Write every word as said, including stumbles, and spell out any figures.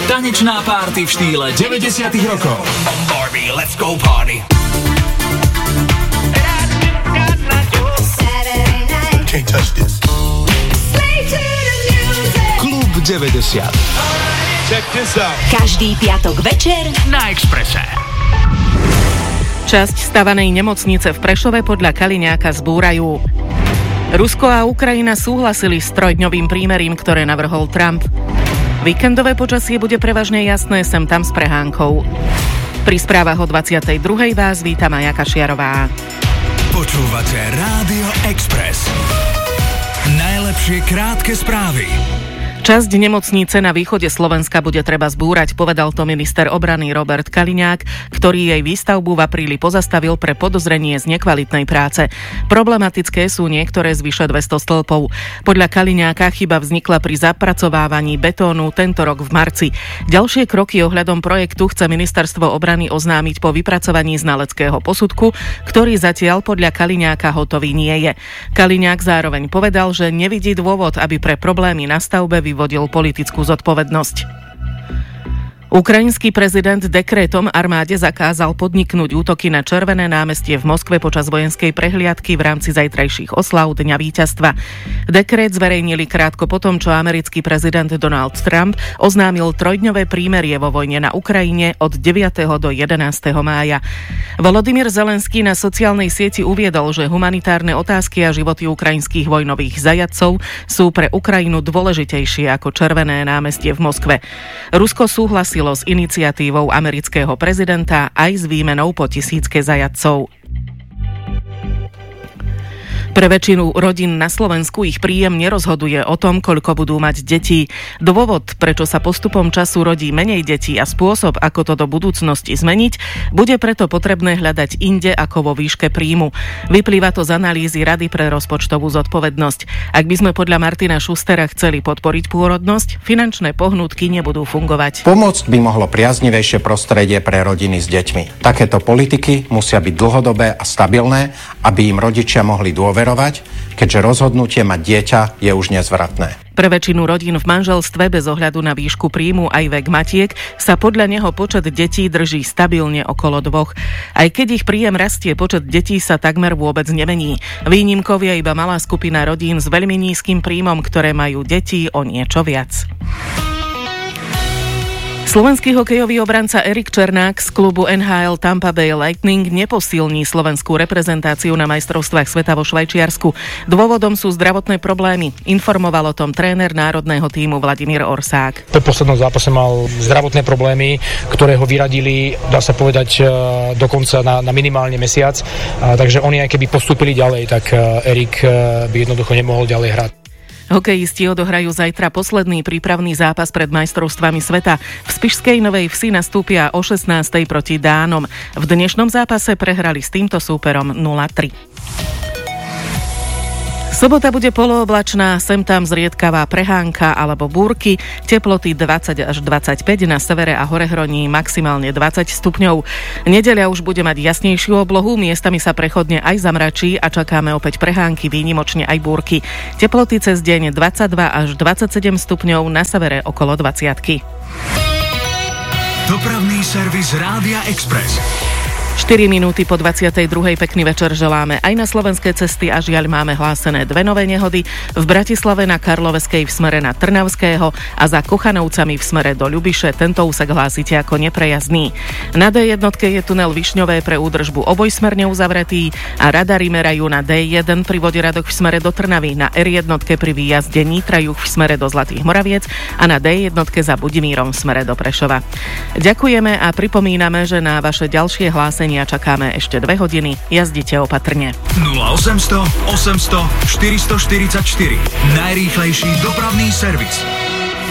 Tanečná párty v štýle deväťdesiatych rokov. Barbie, let's go party. Can't touch this. Klub deväťdesiat. Check this out. Každý piatok večer Na Expresse. Časť stavanej nemocnice v Prešove podľa Kaliňáka zbúrajú. Rusko a Ukrajina súhlasili s trojdňovým prímerím, ktoré navrhol Trump. Víkendové počasie bude prevažne jasné, sem tam s prehánkou. Pri správach o dvadsiatej druhej vás víta Maja Kašiarová. Počúvate Rádio Express. Najlepšie krátke správy. Časť nemocnice na východe Slovenska bude treba zbúrať, povedal to minister obrany Robert Kaliňák, ktorý jej výstavbu v apríli pozastavil pre podozrenie z nekvalitnej práce. Problematické sú niektoré z vyše dvesto stĺpov. Podľa Kaliňáka chyba vznikla pri zapracovávaní betónu tento rok v marci. Ďalšie kroky ohľadom projektu chce ministerstvo obrany oznámiť po vypracovaní znaleckého posudku, ktorý zatiaľ podľa Kaliňáka hotový nie je. Kaliňák zároveň povedal, že nevidí dôvod, aby pre problémy na stavbe vyvodil politickú zodpovednosť. Ukrajinský prezident dekrétom armáde zakázal podniknúť útoky na Červené námestie v Moskve počas vojenskej prehliadky v rámci zajtrajších oslav Dňa víťazstva. Dekrét zverejnili krátko potom, čo americký prezident Donald Trump oznámil trojdňové prímerie vo vojne na Ukrajine od deviateho do jedenásteho mája. Volodymyr Zelenský na sociálnej sieti uviedol, že humanitárne otázky a životy ukrajinských vojnových zajatcov sú pre Ukrajinu dôležitejšie ako Červené námestie v Moskve. Rusko súhlasilo s iniciatívou amerického prezidenta aj s výmenou po tisícke zajatcov. Pre väčšinu rodín na Slovensku ich príjem nerozhoduje o tom, koľko budú mať detí. Dôvod, prečo sa postupom času rodí menej detí a spôsob, ako to do budúcnosti zmeniť, bude preto potrebné hľadať inde ako vo výške príjmu. Vyplýva to z analýzy Rady pre rozpočtovú zodpovednosť. Ak by sme podľa Martina Schustera chceli podporiť pôrodnosť, finančné pohnútky nebudú fungovať. Pomôcť by mohlo priaznivejšie prostredie pre rodiny s deťmi. Takéto politiky musia byť dlhodobé a stabilné, aby im rodičia mohli dôverovať, keďže rozhodnutie mať dieťa je už nezvratné. Pre väčšinu rodín v manželstve bez ohľadu na výšku príjmu aj vek matiek sa podľa neho počet detí drží stabilne okolo dvoch. Aj keď ich príjem rastie, počet detí sa takmer vôbec nemení. Výnimkou je iba malá skupina rodín s veľmi nízkym príjmom, ktoré majú deti o niečo viac. Slovenský hokejový obranca Erik Černák z klubu en há el Tampa Bay Lightning neposilní slovenskú reprezentáciu na majstrovstvách sveta vo Švajčiarsku. Dôvodom sú zdravotné problémy. Informoval o tom tréner národného tímu Vladimír Orsák. Po poslednom zápase mal zdravotné problémy, ktoré ho vyradili, dá sa povedať, dokonca na, na minimálne mesiac. A, takže oni aj keby postúpili ďalej, tak Erik by jednoducho nemohol ďalej hrať. Hokejisti odohrajú zajtra posledný prípravný zápas pred majstrovstvami sveta. V Spišskej Novej Vsi nastúpia o šestnástej proti Dánom. V dnešnom zápase prehrali s týmto súperom nula tri. Sobota bude polooblačná, sem tam zriedkavá prehánka alebo búrky, teploty dvadsať až dvadsaťpäť, na severe a horehroní maximálne dvadsať stupňov. Nedeľa už bude mať jasnejšiu oblohu, miestami sa prechodne aj zamračí a čakáme opäť prehánky, výnimočne aj búrky. Teploty cez deň dvadsaťdva až dvadsaťsedem stupňov, na severe okolo dvadsiatky. Dopravný servis Rádia Express. štyri minúty po dvadsiatej druhej pekný večer želáme aj na slovenské cesty a žiaľ máme hlásené dve nové nehody. V Bratislave na Karloveskej v smere na Trnavského a za Kochanovcami v smere do Ľubiše. Tento úsek hlásite ako neprejazdný. Na dé jednotke je tunel Višňové pre údržbu obojsmerne uzavretý a radary merajú na dé jeden pri Voderadoch v smere do Trnavy, na er jednotke pri výjazde Nitra juh v smere do Zlatých Moraviec a na dé jednotke za Budimírom v smere do Prešova. Ďakujeme a pripomíname, že na vaše ďalšie hlásenie čakáme ešte dve hodiny. Jazdite opatrne. nula osemsto osemsto štyristoštyridsaťštyri. Najrýchlejší dopravný servis.